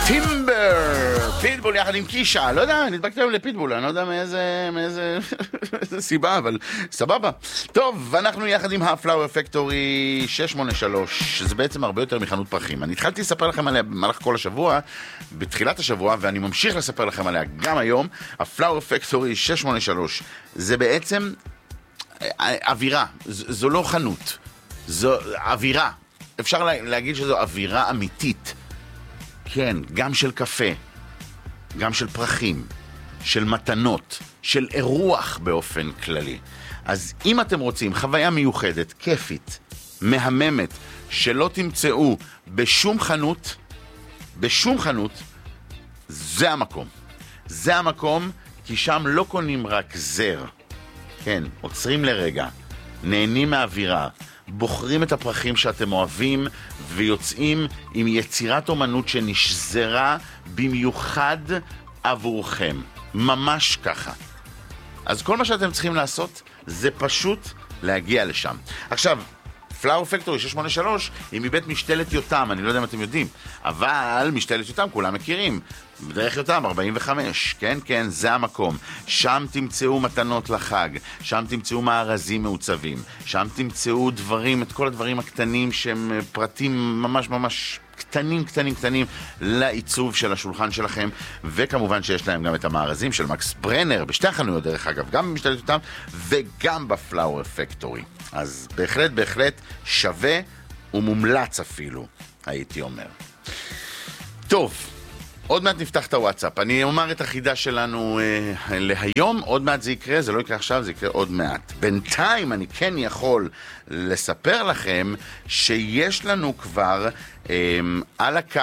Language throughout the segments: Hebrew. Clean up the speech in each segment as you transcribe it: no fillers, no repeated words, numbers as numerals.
טימבר, פיטבול יחד עם קישה, לא יודע, נדבקתי היום לפיטבול, אני לא יודע מאיזה סיבה, אבל סבבה. טוב, אנחנו יחד עם הפלאואר פקטורי 683, זה בעצם הרבה יותר מחנות פרחים. אני התחלתי לספר לכם עליה במהלך כל השבוע, בתחילת השבוע, ואני ממשיך לספר לכם עליה גם היום. הפלאואר פקטורי 683, זה בעצם אווירה, זו לא חנות, זו אווירה. אפשר להגיד שזו אווירה אמיתית. כן, גם של קפה, גם של פרחים, של מתנות, של אירוח באופן כללי. אז אם אתם רוצים חוויה מיוחדת, כיפית, מהממת, שלא תמצאו בשום חנות, זה המקום. זה המקום, כי שם לא קונים רק זר. כן, עוצרים לרגע, נהנים מהאווירה, בוחרים את הפרחים שאתם אוהבים ויוצאים עם יצירת אומנות שנשזרה במיוחד עבורכם. ממש ככה. אז כל מה שאתם צריכים לעשות זה פשוט להגיע לשם. עכשיו, פלאואר פקטורי 683 היא מבית משתלת יותם, אני לא יודע אם אתם יודעים, אבל משתלת יותם כולם מכירים. בדרך יותם 45, כן, זה המקום. שם תמצאו מתנות לחג, שם תמצאו מארזים מעוצבים, שם תמצאו דברים, את כל הדברים הקטנים שהם פרטים ממש קטנים לעיצוב של השולחן שלכם, וכמובן שיש להם גם את המארזים של מקס ברנר, בשתי החנויות דרך אגב, גם במשתלת יותם וגם בפלאואר פקטורי. אז בהחלט שווה ומומלץ אפילו, הייתי אומר. טוב, עוד מעט נפתח את הוואטסאפ. אני אומר את החידה שלנו להיום, עוד מעט זה יקרה, זה לא יקרה עכשיו, זה יקרה עוד מעט. בינתיים אני כן יכול לספר לכם שיש לנו כבר על הקו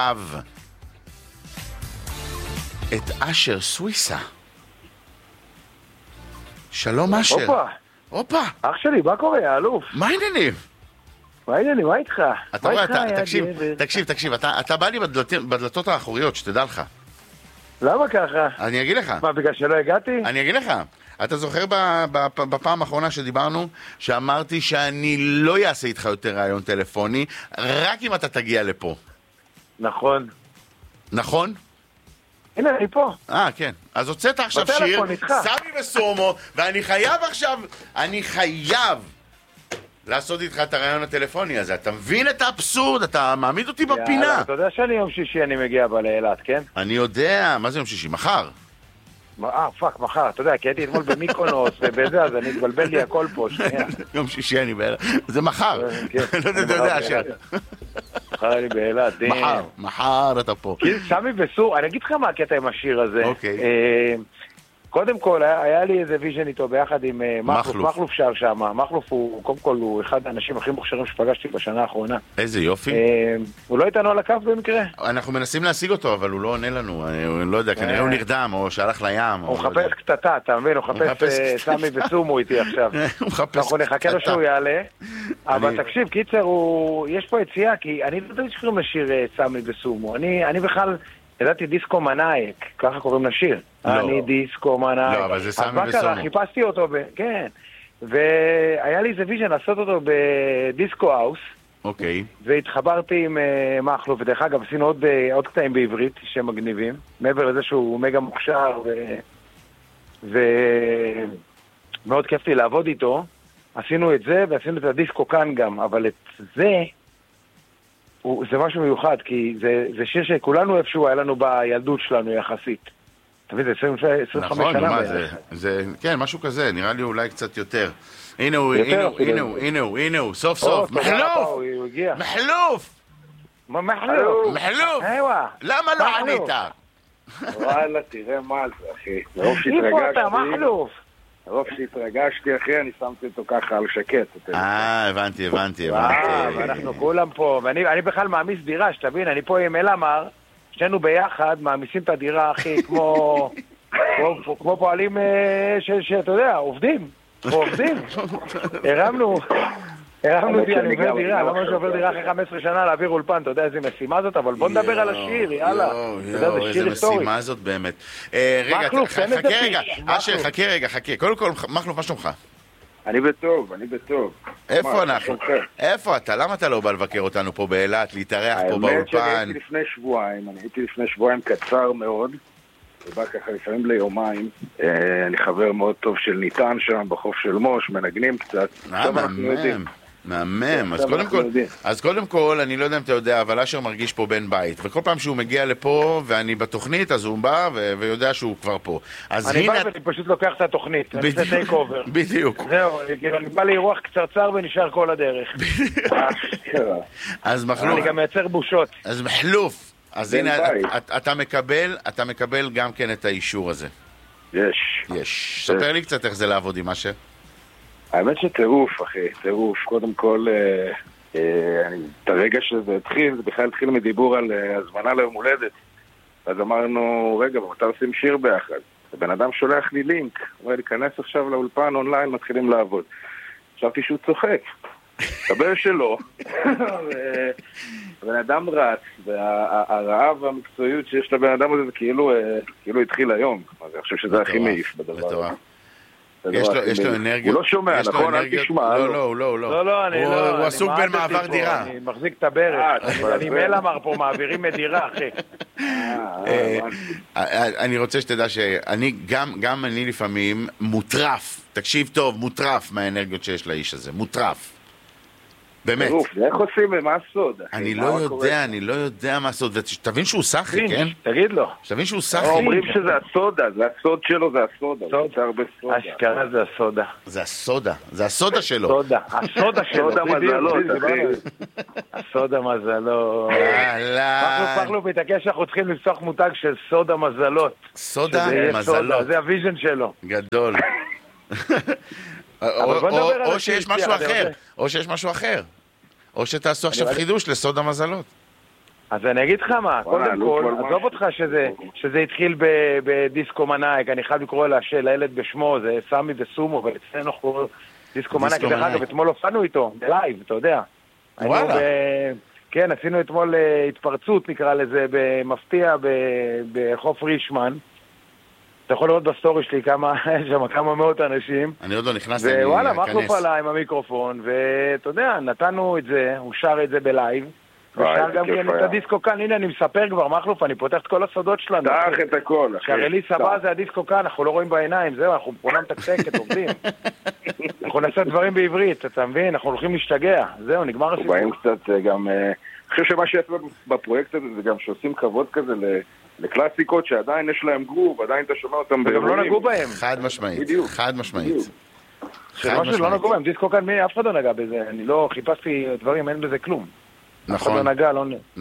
את אשר סוויסה. שלום אשר. הופה. אח שלי, מה קורה, האלוף? מה העניינים? מה איתך? אתה רואה, תקשיב, אתה בא לי בדלתות האחוריות, שתדע לך. למה ככה? אני אגיד לך. מה, בגלל שלא הגעתי? אני אגיד לך. אתה זוכר בפעם האחרונה שדיברנו, שאמרתי שאני לא אעשה איתך יותר רעיון טלפוני, רק אם אתה תגיע לפה. נכון. נכון? הנה, אני פה. כן. אז הוצאת עכשיו שיר, סמי וסומו, ואני חייב לעשות איתך את הרעיון הטלפוני הזה. אתה מבין את האבסורד? אתה מעמיד אותי בפינה. אתה יודע שאני יום שישי אני מגיע לאילת, כן? אני יודע. מה זה יום שישי? מחר. פאק, מחר. אתה יודע, כי הייתי אתמול במיקונוס ובזה, אז אני התבלבל לי הכל פה. יום שישי אני באילת. זה מחר. לא יודע שאתה. מחר אני באילת. מחר אתה פה. סמי וסור, אני אגיד לך מה הקטע עם השיר הזה. אוקיי. קודם כל, היה לי איזה ויז'ן איתו ביחד עם מחלוף שר שם. מחלוף הוא, קודם כל, הוא אחד האנשים הכי מוכשרים שפגשתי בשנה האחרונה. איזה יופי. הוא לא איתנו על הקו במקרה? אנחנו מנסים להשיג אותו, אבל הוא לא עונה לנו. אני לא יודע, כנראה הוא נרדם, או שהלך לים. הוא מחפש קטטה, אתה מבין? הוא מחפש סמי וסומו איתי עכשיו. אנחנו נחכה לו שהוא יעלה. אבל תקשיב, קיצר, יש פה יציאה, כי אני לא יודע שקוראים לשיר סמי וסומו. אני בכלל... ידעתי דיסקו מנאייק, ככה קוראים לשיר. אני דיסקו מנאייק. לא, אבל זה סמי וסומו. אז מה קרה? חיפשתי אותו כן. והיה לי איזה ויז'ן לעשות אותו בדיסקו האוס. אוקיי. והתחברתי עם מחלוף, ודרך אגב עשינו עוד קטעים בעברית שהם מגניבים. מעבר לזה שהוא מגה מוכשר ומאוד כיף לי לעבוד איתו. עשינו את זה ועשינו את הדיסקו כאן גם, אבל את זה משהו מיוחד, כי זה שיר שכולנו איפשהו היה לנו בילדות שלנו יחסית. אתה מבין, זה 25 שנה. נכון, זה, כן, משהו כזה, נראה לי אולי קצת יותר. הנה הוא, סוף. מחלוף! למה לא ענית? וואלה, תראה מה זה, אחי. רוב שהתרגשתי, אחי, אני שמתי אותו ככה על שקט. הבנתי. ואנחנו כולם פה, ואני בכלל מעמיס דירה, שתבין, אני פה עם אלמר, שנינו ביחד, מעמיסים את הדירה, אחי, כמו פועלים שאתה יודע, עובדים. הרמנו דירה, לא מה שעובר דירה אחרי 15 שנה להעביר אולפן, אתה יודע איזה משימה זאת, אבל בוא נדבר על השיר, יאללה. איזה משימה זאת באמת. רגע, חכה רגע, קודם כל, מחלוף, מה שלומך? אני בטוב. איפה אנחנו? איפה אתה? למה אתה לא בא לבקר אותנו פה באילת, להתארח פה באולפן? האמת שאני הייתי לפני שבועיים קצר מאוד, ובא ככה לפעמים ליומיים. אני חבר מאוד טוב של ניתן שם בחוף של מוש, מנגנים קצת. מהמם. אז קודם כל, אני לא יודע אם אתה יודע, אבל אשר מרגיש פה בן בית, וכל פעם שהוא מגיע לפה, ואני בתוכנית, אז הוא בא ויודע שהוא כבר פה. אני בא ואני פשוט לוקח את התוכנית, אני עושה טייק אובר. בדיוק. זהו, אני בא לאירוח קצרצר ונשאר כל הדרך. אז מחלוף. אני גם מייצר בושות. אז מחלוף. אז הנה, אתה מקבל גם כן את האישור הזה. יש. ספר לי קצת איך זה לעבוד עם אשר. האמת שטירוף, אחי, טירוף. קודם כל, את הרגע שזה התחיל, זה בכלל התחיל מדיבור על הזמנה ליום הולדת. אז אמרנו, רגע, מתי עושים שיר ביחד? הבן אדם שולח לי לינק, הוא אומר, להיכנס עכשיו לאולפן אונליין, מתחילים לעבוד. חשבתי שהוא צוחק. קבל שלא. הבן אדם רץ, והרעב והמקצועיות שיש לבן אדם הזה, זה כאילו התחיל היום. אני חושב שזה הכי מעיף בדבר הזה. יש לו אנרגיות. הוא לא שומע, נכון? אל תשמע. לא, הוא עסוק בין מעבר דירה. אני מחזיק את הברך. אני מלמר פה, מעבירים מדירה, אחי. אני רוצה שתדע שאני, גם אני לפעמים מוטרף, תקשיב טוב, מוטרף מהאנרגיות שיש לאיש הזה, מוטרף. באמת. איך עושים? מה הסוד? אני לא יודע מה הסוד. ותבין שהוא סחי, כן? תגיד לו. תבין שהוא סחי. אומרים שזה הסודה, זה הסוד שלו, זה הסודה. אשכרה זה הסודה. זה הסודה שלו. הסודה שלו. סודה מזלות, אחי. הסודה מזלות. פחלוף מתעקש שאנחנו צריכים לפתוח מותג של סודה מזלות. סודה מזלות. זה הוויז'ן שלו. גדול. או שיש משהו אחר, או שתעשו עכשיו חידוש לסוד המזלות. אז אני אגיד לך מה, קודם כל, עזוב אותך שזה התחיל בדיסקו מנאייק, אני חייב לקרוא לילד בשמו, זה סמי וסומו, אבל אצלנו קוראים דיסקו מנאייק, דרך אגב, אתמול הופענו איתו, בלייב, אתה יודע. וואלה. כן, עשינו אתמול התפרצות, נקרא לזה, במפתיע בחוף רישמן. אתה יכול לראות בסטורי שלי כמה מאות אנשים. אני עוד לא נכנסתי, ווואלה, מחלוף עליי עם המיקרופון, ואתה יודע, נתנו את זה, הוא שר את זה בלייב, ושר גם כן את הדיסקו כאן, הנה אני מספר כבר, מחלוף, אני פותח את כל הסודות שלנו. תח את הכל, אחי. שהרליס הבא זה הדיסקו כאן, אנחנו לא רואים בעיניים, זהו, אנחנו כולם תקתקת, עובדים. אנחנו נעשה דברים בעברית, אתה מבין? אנחנו הולכים להשתגע, זהו, נגמר הסיפור. באים קצת גם, אני חושב שמה שיפה בפרויקט הזה זה גם שעושים כבוד כזה לקלאסיקות שעדיין יש להם גרוב, עדיין אתה שומע אותם וגם לא נגעו בהם. חד משמעית. שמשהו לא נגעו בהם, דיסקו כאן, אף אחד לא נגע בזה, אני לא חיפשתי דברים, אין בזה כלום. אף אחד לא נגע, לא...